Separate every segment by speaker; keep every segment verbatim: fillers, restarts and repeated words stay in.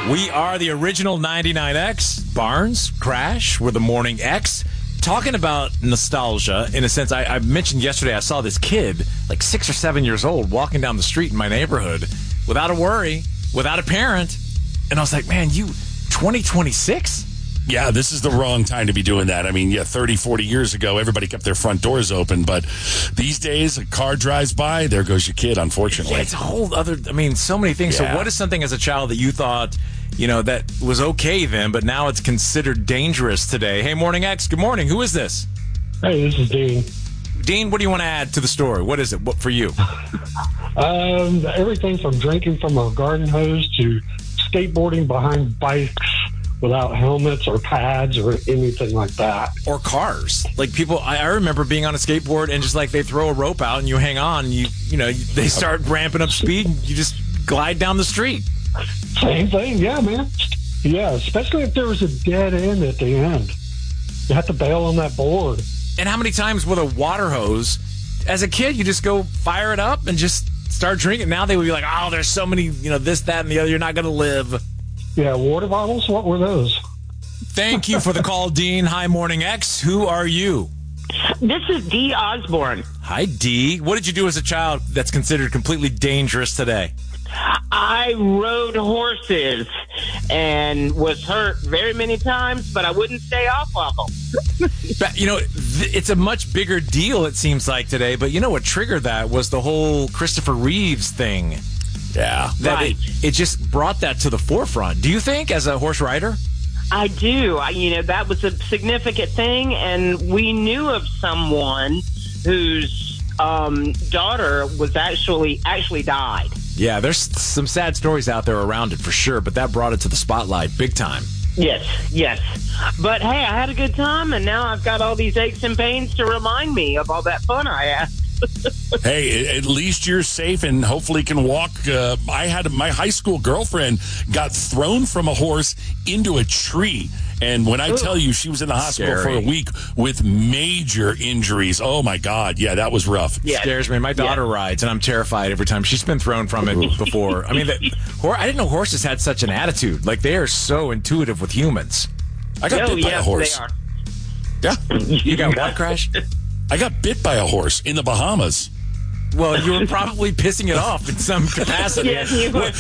Speaker 1: We are the original ninety-nine X. Barnes, Crash, we're the Morning X. Talking about nostalgia, in a sense, I, I mentioned yesterday I saw this kid, like six or seven years old, walking down the street in my neighborhood without a worry, without a parent. And I was like, man, you twenty twenty-six?
Speaker 2: Yeah, this is the wrong time to be doing that. I mean, yeah, thirty, forty years ago, everybody kept their front doors open. But these days, a car drives by, there goes your kid, unfortunately.
Speaker 1: Yeah, it's a whole other, I mean, so many things.
Speaker 2: Yeah.
Speaker 1: So what is something as a child that you thought, you know, that was okay then, but now it's considered dangerous today? Hey, Morning X, good morning. Who is this?
Speaker 3: Hey, this is Dean.
Speaker 1: Dean, what do you want to add to the story? What is it what for you?
Speaker 3: Um, everything from drinking from a garden hose to skateboarding behind bikes without helmets or pads or anything like that.
Speaker 1: Or cars. Like people, I, I remember being on a skateboard and just like they throw a rope out and you hang on and you, you know, they start ramping up speed and you just glide down the street.
Speaker 3: Same thing, yeah, man. Yeah, especially if there was a dead end at the end. You have to bail on that board.
Speaker 1: And how many times with a water hose, as a kid, you just go fire it up and just start drinking? Now they would be like, oh, there's so many, you know, this, that, and the other. You're not going to live.
Speaker 3: Yeah, water bottles? What were those?
Speaker 1: Thank you for the call, Dean. Hi, Morning X. Who are you?
Speaker 4: This is Dee Osborne.
Speaker 1: Hi, Dee. What did you do as a child that's considered completely dangerous today?
Speaker 4: I rode horses and was hurt very many times, but I wouldn't stay off of them.
Speaker 1: But, you know, th- it's a much bigger deal, it seems like, today. But you know what triggered that was the whole Christopher Reeves thing.
Speaker 2: Yeah.
Speaker 1: That
Speaker 4: Right.
Speaker 1: it, it just brought that to the forefront. Do you think, as a horse rider?
Speaker 4: I do. I, you know, that was a significant thing, and we knew of someone whose um, daughter was actually actually died.
Speaker 1: Yeah, there's some sad stories out there around it for sure, but that brought it to the spotlight big time.
Speaker 4: Yes, yes. But hey, I had a good time, and now I've got all these aches and pains to remind me of all that fun I had.
Speaker 2: Hey, at least you're safe and hopefully can walk. Uh, I had my high school girlfriend got thrown from a horse into a tree. And when I
Speaker 4: Ooh.
Speaker 2: tell you she was in the hospital
Speaker 1: Scary.
Speaker 2: for a week with major injuries, oh my God. Yeah, that was rough.
Speaker 4: Yeah.
Speaker 1: Scares me. My daughter
Speaker 4: Yeah.
Speaker 1: rides, and I'm terrified every time. She's been thrown from it before. I mean, the, hor- I didn't know horses had such an attitude. Like, they are so intuitive with humans.
Speaker 2: I got
Speaker 4: Oh,
Speaker 2: bit by
Speaker 4: yes,
Speaker 2: a horse.
Speaker 4: they are.
Speaker 2: Yeah.
Speaker 1: You got what, Crash?
Speaker 2: I got bit by a horse in the Bahamas.
Speaker 1: Well, you were probably pissing it off in some capacity.
Speaker 4: Yes, you were.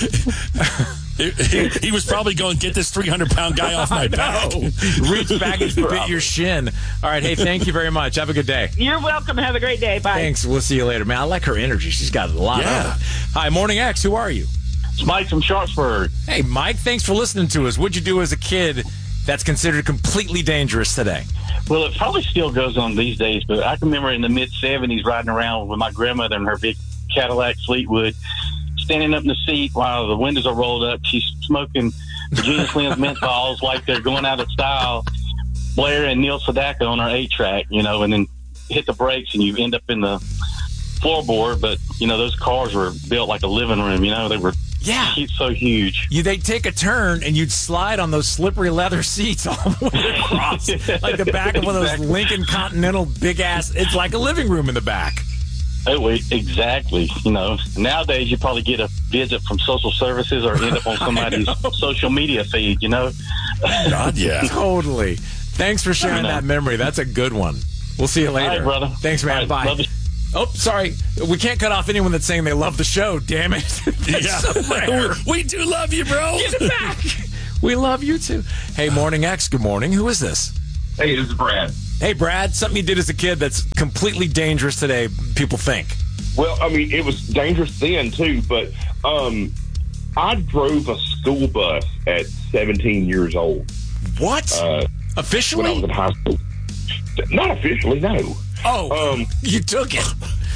Speaker 2: He, he was probably going, get this three hundred pound guy off my back.
Speaker 1: Reach back and bit your shin. All right. Hey, thank you very much. Have a good day.
Speaker 4: You're welcome. Have a great day. Bye.
Speaker 1: Thanks. We'll see you later. Man, I like her energy. She's got a lot
Speaker 2: Yeah.
Speaker 1: of it. Hi, Morning X. Who are you?
Speaker 5: It's Mike from Sharpsburg.
Speaker 1: Hey, Mike. Thanks for listening to us. What'd you do as a kid that's considered completely dangerous today?
Speaker 5: Well, it probably still goes on these days, but I can remember in the mid-seventies riding around with my grandmother in her big Cadillac Fleetwood, standing up in the seat while the windows are rolled up. She's smoking Virginia Slims menthols like they're going out of style, Blair and Neil Sedaka on our eight-track, you know, and then hit the brakes and you end up in the floorboard. But, you know, those cars were built like a living room, you know, they were
Speaker 1: Yeah.
Speaker 5: so huge.
Speaker 1: You, they'd take a turn and you'd slide on those slippery leather seats all the way across. Like the back of one of those
Speaker 5: Exactly.
Speaker 1: Lincoln Continental big ass. It's like a living room in the back.
Speaker 5: Oh, wait, exactly. You know, nowadays you probably get a visit from social services or end up on somebody's social media feed, you know?
Speaker 2: God, yeah.
Speaker 1: Totally. Thanks for sharing
Speaker 5: know.
Speaker 1: that memory. That's a good one. We'll see you later.
Speaker 5: All right, brother.
Speaker 1: Thanks, man.
Speaker 5: All right,
Speaker 1: Bye.
Speaker 5: love you.
Speaker 1: Oh, sorry. We can't cut off anyone that's saying they love the show. Damn it. That's
Speaker 2: Yeah.
Speaker 1: so rare.
Speaker 2: We do love you, bro.
Speaker 1: Get it back. We love you too. Hey, Morning X. Good morning. Who is this?
Speaker 6: Hey, this is Brad.
Speaker 1: Hey, Brad. Something you did as a kid that's completely dangerous today, people think.
Speaker 6: Well, I mean, it was dangerous then, too, but um, I drove a school bus at seventeen years old
Speaker 1: What?
Speaker 6: uh, when I
Speaker 1: Officially?
Speaker 6: was in high school. Not officially, no.
Speaker 1: Oh,
Speaker 6: Um,
Speaker 1: you took it.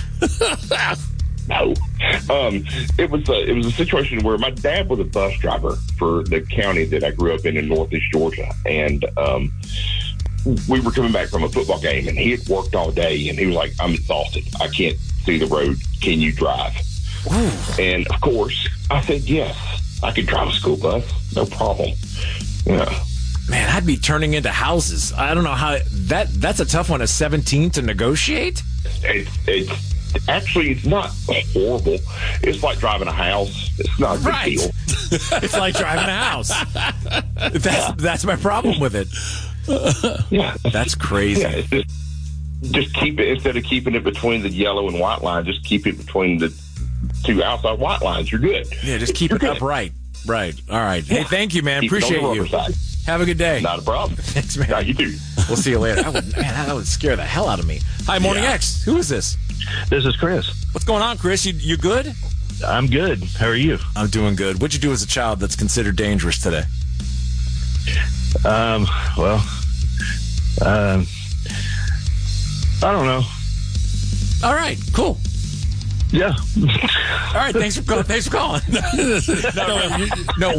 Speaker 6: No. Um, it was a, it was a situation where my dad was a bus driver for the county that I grew up in in Northeast Georgia, and um, we were coming back from a football game, and he had worked all day, and he was like, "I'm exhausted. I can't see the road. Can you drive?"
Speaker 1: Ooh.
Speaker 6: And of course, I said yes. I could drive a school bus, no problem. Yeah.
Speaker 1: Man, I'd be turning into houses. I don't know how that. That's a tough one. A seventeen to negotiate.
Speaker 6: It's, it's actually, it's not horrible. It's like driving a house. It's not a big
Speaker 1: Right.
Speaker 6: deal.
Speaker 1: It's like driving a house. That's that's my problem with it.
Speaker 6: Yeah,
Speaker 1: That's crazy.
Speaker 6: yeah. It's just, just keep it instead of keeping it between the yellow and white line. Just keep it between the two outside white lines. You're good.
Speaker 1: Yeah, just keep
Speaker 6: You're
Speaker 1: it
Speaker 6: good.
Speaker 1: upright. Right. All right. Hey,
Speaker 6: Yeah.
Speaker 1: thank you, man.
Speaker 6: Keep it on
Speaker 1: Appreciate
Speaker 6: the
Speaker 1: you.
Speaker 6: rubber side.
Speaker 1: Have a good day.
Speaker 6: Not a problem.
Speaker 1: Thanks, man.
Speaker 6: Yeah, you too.
Speaker 1: We'll see you later. I would, man, that would scare the hell out of me. Hi, Morning
Speaker 2: Yeah.
Speaker 1: X. Who is this?
Speaker 7: This is Chris.
Speaker 1: What's going on, Chris? You you good?
Speaker 7: I'm good. How are you?
Speaker 1: I'm doing good. What'd you do as a child that's considered dangerous today?
Speaker 7: Um, well, um, I don't know.
Speaker 1: All right. Cool.
Speaker 7: Yeah.
Speaker 1: All right. Thanks for calling. Thanks for calling.
Speaker 2: No, you-
Speaker 1: No.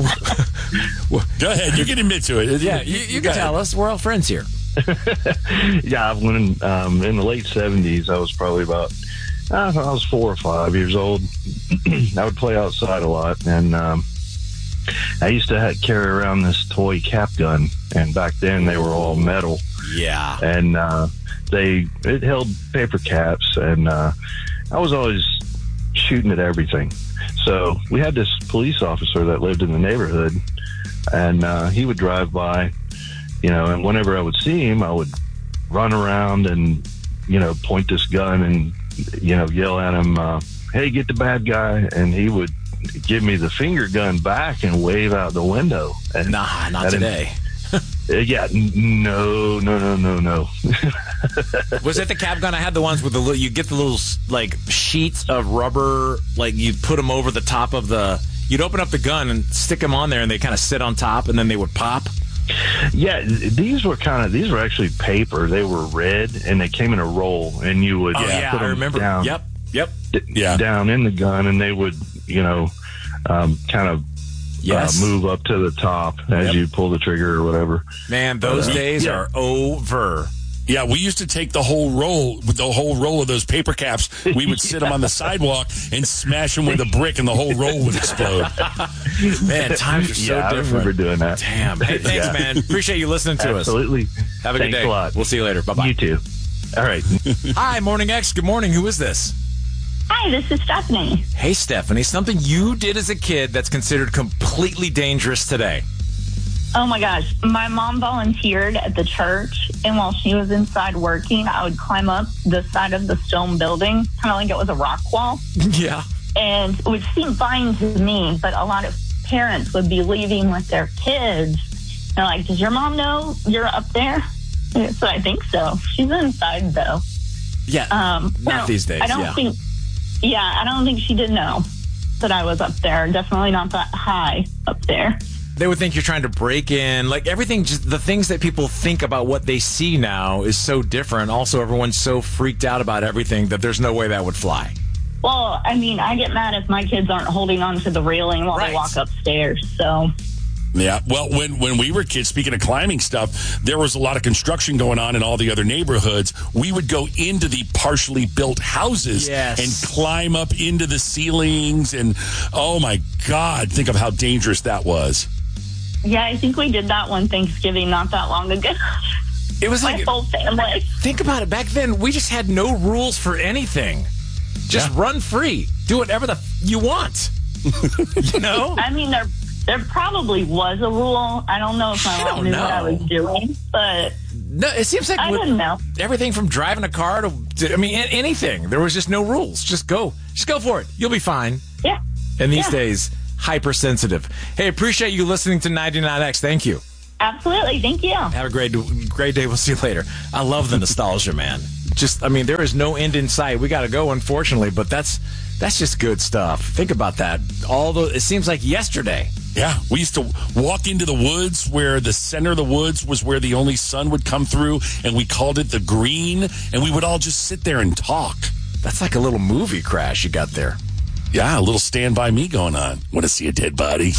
Speaker 2: go ahead. You can admit to it.
Speaker 1: Yeah, you, you can tell us. We're all friends here.
Speaker 7: Yeah, when um, in the late seventies, I was probably about, I don't know, I was four or five years old. I would play outside a lot, and um, I used to ha- carry around this toy cap gun, and back then they were all metal,
Speaker 1: Yeah.
Speaker 7: and uh, they it held paper caps, and uh, I was always shooting at everything. So we had this police officer that lived in the neighborhood, and uh, he would drive by, you know, and whenever I would see him, I would run around and, you know, point this gun and, you know, yell at him, uh, hey, get the bad guy. And he would give me the finger gun back and wave out the window. And
Speaker 1: Nah, not
Speaker 7: I didn't-
Speaker 1: today.
Speaker 7: Uh, yeah, n- no, no, no, no, no.
Speaker 1: Was it the cap gun? I had the ones with the little, you get the little like sheets of rubber, like you put them over the top of the, you'd open up the gun and stick them on there and they kind of sit on top and then they would pop.
Speaker 7: Yeah, th- these were kind of, these were actually paper. They were red and they came in a roll, and you would
Speaker 1: Oh, yeah,
Speaker 7: put
Speaker 1: I
Speaker 7: them
Speaker 1: remember.
Speaker 7: down,
Speaker 1: Yep. Yep.
Speaker 7: d-
Speaker 2: Yeah.
Speaker 7: down in the gun, and they would, you know, um, kind of
Speaker 1: Yes.
Speaker 7: uh, move up to the top as
Speaker 1: Yep.
Speaker 7: you pull the trigger or whatever.
Speaker 1: Man, those
Speaker 7: Uh,
Speaker 1: days
Speaker 7: yeah.
Speaker 1: are over.
Speaker 2: Yeah, we used to take the whole roll, with the whole roll of those paper caps. We would sit them on the sidewalk and smash them with a brick, and the whole roll would explode.
Speaker 1: Man, times are so
Speaker 7: yeah, I
Speaker 1: different.
Speaker 7: remember doing that.
Speaker 1: Damn. Hey, thanks,
Speaker 7: Yeah.
Speaker 1: man. Appreciate you listening to us.
Speaker 7: Absolutely.
Speaker 1: Have a
Speaker 7: Thanks
Speaker 1: good day.
Speaker 7: a lot.
Speaker 1: We'll see you later. Bye-bye.
Speaker 7: You too. All right.
Speaker 1: Hi, Morning X. Good morning. Who is this?
Speaker 8: Hi, this is Stephanie.
Speaker 1: Hey, Stephanie. Something you did as a kid that's considered completely dangerous today.
Speaker 8: Oh my gosh. My mom volunteered at the church, and while she was inside working, I would climb up the side of the stone building, kind of like it was a rock wall.
Speaker 1: Yeah.
Speaker 8: And it would seem fine to me, but a lot of parents would be leaving with their kids. They're like, does your mom know you're up there? So I think so. She's inside, though.
Speaker 1: Yeah.
Speaker 8: Um,
Speaker 1: Not
Speaker 8: no,
Speaker 1: these days,
Speaker 8: I don't
Speaker 1: yeah.
Speaker 8: think. Yeah, I don't think she did know that I was up there. Definitely not that high up there.
Speaker 1: They would think you're trying to break in. Like everything, just the things that people think about what they see now is so different. Also, everyone's so freaked out about everything that there's no way that would fly.
Speaker 8: Well, I mean, I get mad if my kids aren't holding on to the railing while
Speaker 1: Right.
Speaker 8: they walk upstairs. So,
Speaker 2: Yeah, well, when, when we were kids, speaking of climbing stuff, there was a lot of construction going on in all the other neighborhoods. We would go into the partially built houses
Speaker 1: Yes.
Speaker 2: and climb up into the ceilings. And, oh, my God, think of how dangerous that was.
Speaker 8: yeah, I think we did that one Thanksgiving not that long ago.
Speaker 1: It was
Speaker 8: My
Speaker 1: like,
Speaker 8: whole family.
Speaker 1: think about it. Back then, we just had no rules for anything. Just run free. Do whatever the f- you want. You know?
Speaker 8: I mean, there there probably was a rule. I don't know if my
Speaker 1: I
Speaker 8: mom
Speaker 1: don't
Speaker 8: knew what I
Speaker 1: know.
Speaker 8: was doing, but
Speaker 1: No, it seems like
Speaker 8: I
Speaker 1: with
Speaker 8: didn't know.
Speaker 1: everything from driving a car to, to, I mean, a- anything. There was just no rules. Just go. Just go for it. You'll be fine.
Speaker 8: Yeah.
Speaker 1: And these
Speaker 8: Yeah.
Speaker 1: days, hypersensitive. Hey, appreciate you listening to ninety-nine X. Thank you.
Speaker 8: Absolutely. Thank you.
Speaker 1: Have a great, great day. We'll see you later. I love the nostalgia, man. Just, I mean, there is no end in sight. We got to go, unfortunately, but that's that's just good stuff. Think about that. All the, it seems like yesterday.
Speaker 2: Yeah, we used to walk into the woods where the center of the woods was where the only sun would come through, and we called it the green, and we would all just sit there and talk.
Speaker 1: That's like a little movie crash you got there.
Speaker 2: Yeah, a little Stand By Me going on. Want to see a dead body?